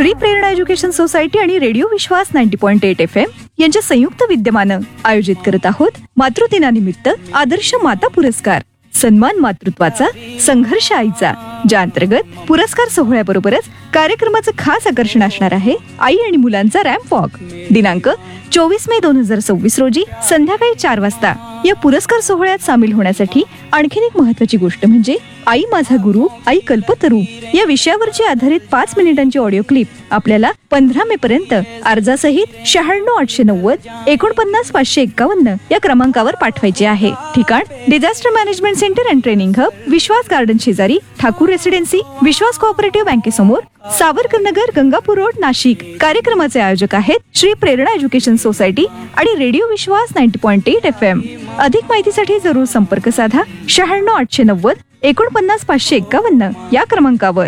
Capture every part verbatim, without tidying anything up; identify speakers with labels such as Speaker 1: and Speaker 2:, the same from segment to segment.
Speaker 1: श्री प्रेरणा education society आणि radio विश्वास ninety point eight F M यांच्या संयुक्त विद्यमानं आयोजित करत आहोत मातृदिनानिमित्त आदर्श माता पुरस्कार, सन्मान मातृत्वाचा, संघर्ष आईचा, ज्या अंतर्गत पुरस्कार सोहळ्याबरोबरच कार्यक्रमाचं खास आकर्षण असणार आहे आई आणि मुलांचा रॅम्प वॉक. दिनांक चोवीस मे दोन हजार सव्वीस रोजी संध्याकाळी चार वाजता या पुरस्कार सोहळ्यात सामील होण्यासाठी आणखीन एक महत्वाची गोष्ट म्हणजे आई माझा गुरु, आई कल्पतरू या विषयावरची आधारित पाच मिनिटांची ऑडिओ क्लिप आपल्याला पंधरा मे पर्यंत अर्जासहित शहाण्णव आठशे नव्वद एकोणपन्नास पाचशे एक्कावन्न या क्रमांकावर पाठवायची आहे. ठिकाण disaster management centre and training hub, Vishwas garden शेजारी, ठाकूर रेसिडेन्सी, विश्वास कोऑपरेटिव्ह बँकेसमोर, सावरकर नगर, गंगापूर रोड, नाशिक. कार्यक्रमाचे आयोजक आहेत श्री प्रेरणा एज्युकेशन सोसायटी आणि रेडिओ विश्वास ninety point eight F M. अधिक माहितीसाठी जरूर संपर्क साधा शहाण्णव आठशे नव्वद एकोणपन्नास पाचशे एक्कावन्न या क्रमांकावर.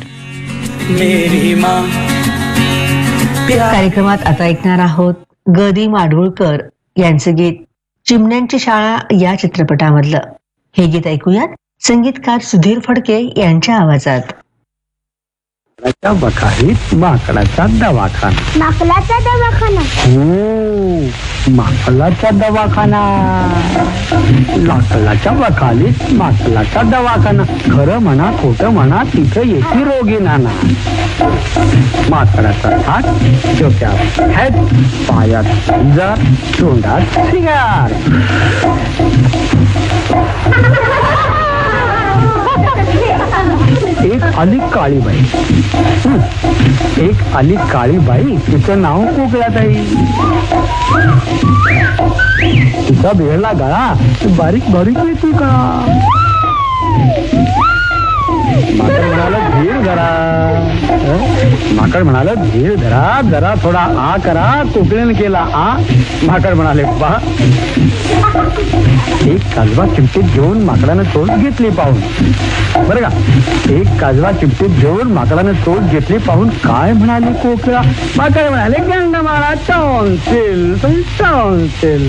Speaker 2: कार्यक्रमात आता ऐकणार आहोत ग दी माडगुळकर यांचे गीत चिमण्यांची शाळा या चित्रपटामधलं. हे गीत ऐकूयात संगीतकार सुधीर फडके यांच्या आवाजात.
Speaker 3: बखारीत माकडाचा दवाखाना.
Speaker 4: माकडाचा दवाखाना.
Speaker 3: हो, माकडाचा दवाखाना. लाकडाच्या बखालीत माकडाचा दवाखाना. खरं म्हणा खोटं म्हणा तिथे येते रोगी नाना. माकडाचा हात डोक्यात हॅट, पायात जर, तोंडात सिगार. एक आली काळी बाई. एक आली काळी बाई, तिचं नाव कोकळाताई. तिचा बेळला गळा बारीक बारीक येते का. माकड म्हणाल धीर धरा. माकड म्हणाल धीर धरा, जरा थोडा आ करा. कोकळीने केला आ. माकड म्हणाले पहा. एक काजवा चिमटीत घेऊन माकडानं चोच घेतली पाहून. बरं का, एक काजवा चिमटीत घेऊन माकडानं चोच घेतली पाहून काय म्हणाली कोकळा. माकड म्हणाले गंड मारा टॉन्सिल टॉन्सिल.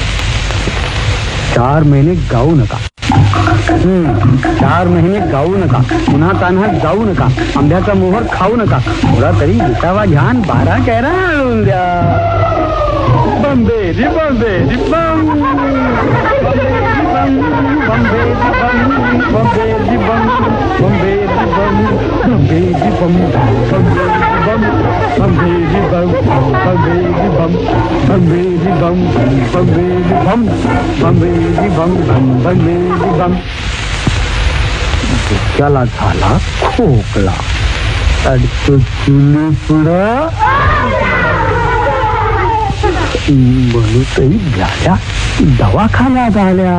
Speaker 3: चार महिने गाऊ नका. हम्म चार महिने गाऊ नका. पुन्हा तान्हात जाऊ नका. आंब्याचा मोहर खाऊ नका. थोडा तरी विसावा घ्यान. बारा कॅरा आणून द्या. बंबे रि बंबे रि बम. बंबे रि बम. बंबे रि बम. बंबे रि बम. बंबे रि बम. बंबे रि बम. बंबे रि बम. बंबे रि बम. बंबे रि बम. बंबे रि बम. बंबे रि बम. त्याला झाला खोकला. अडतो चुली पुढं म्हणूनही झाल्या दवाखान्यात आल्या.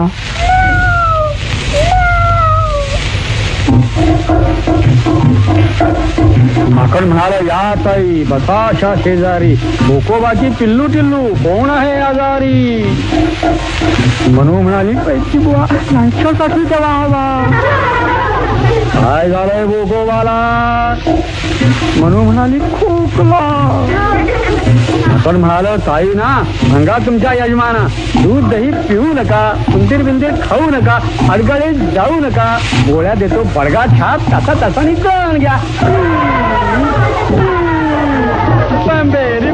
Speaker 3: माकड म्हणाला या ताई बसा अशा शेजारी. भोकोबाची पिल्लू टिल्लू कोण आहे आजारी. म्हणू म्हणाली पैकी बुवा यांच्यासाठी दवा हवा. काय झालंय भोकोबाला. म्हणू म्हणाली खोकला. माकड म्हणाल ताई ना सांगा तुमच्या यजमाना दूध दही पिऊ नका. उंदीर बिंदीर खाऊ नका. अडगळे जाऊ नका. गोळ्या देतो बडगा छाप तासा तासाने कळून घ्या. बंबे